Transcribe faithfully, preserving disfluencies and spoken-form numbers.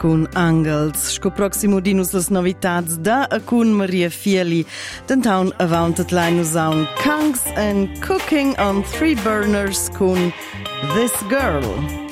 cun Angels. Sco proximo dinus las novitats da e cun Maria Fieli. Dentaun avantet leinus aun Kangs and Cooking on Three Burners cun This Girl.